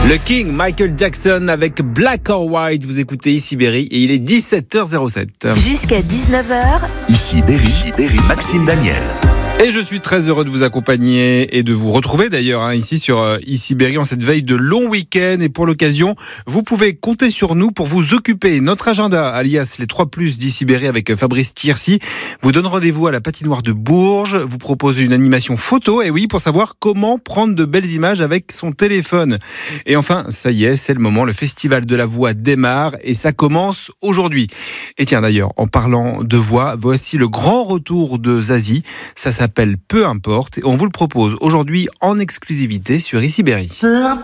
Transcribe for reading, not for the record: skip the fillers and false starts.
Le King, Michael Jackson avec Black or White. Vous écoutez Ici Berry et il est 17h07. Jusqu'à 19h. Ici Berry, Maxime Daniel. Et je suis très heureux de vous accompagner et de vous retrouver d'ailleurs ici sur Ici Berry en cette veille de long week-end. Et pour l'occasion, vous pouvez compter sur nous pour vous occuper. Notre agenda, alias les 3+ d'Ici Berry avec Fabrice Thiercy, vous donne rendez-vous à la patinoire de Bourges, vous propose une animation photo, et oui, pour savoir comment prendre de belles images avec son téléphone. Et enfin, ça y est, c'est le moment, le Festival de la Voix démarre et ça commence aujourd'hui. Et tiens d'ailleurs, en parlant de voix, voici le grand retour de Zazie. Ça s'appelle Peu importe et on vous le propose aujourd'hui en exclusivité sur Ici Berry. Peu importe.